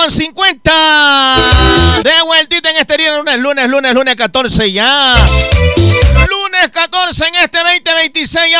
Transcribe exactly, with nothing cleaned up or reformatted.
con cincuenta. De vueltita en este día, lunes, lunes, lunes, lunes catorce ya. Lunes catorce en este veinte veintiséis.